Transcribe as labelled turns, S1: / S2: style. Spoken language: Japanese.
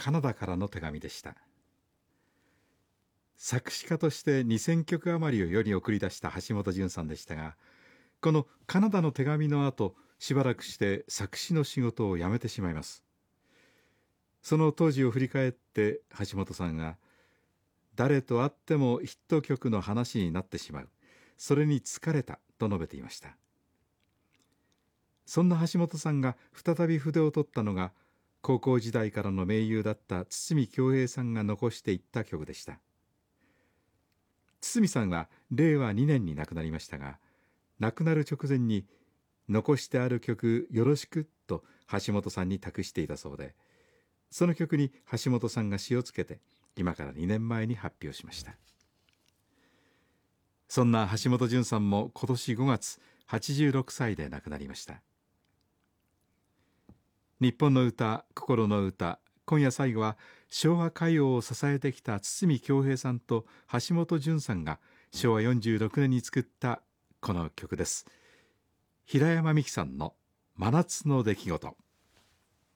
S1: カナダからの手紙でした。作詞家として2000曲余りを世に送り出した橋本淳さんでしたが、このカナダの手紙の後、しばらくして作詞の仕事を辞めてしまいます。その当時を振り返って橋本さんが、誰と会ってもヒット曲の話になってしまう、それに疲れたと述べていました。そんな橋本さんが再び筆を取ったのが、高校時代からの盟友だった筒美京平さんが残していった曲でした。筒美さんは令和2年に亡くなりましたが、亡くなる直前に残してある曲よろしくと橋本さんに託していたそうで、その曲に橋本さんが詞をつけて今から2年前に発表しました。そんな橋本淳さんも今年5月86歳で亡くなりました。日本の歌、心の歌、今夜最後は昭和歌謡を支えてきた筒美京平さんと橋本淳さんが昭和46年に作ったこの曲です。平山みきさんの真夏の出来事。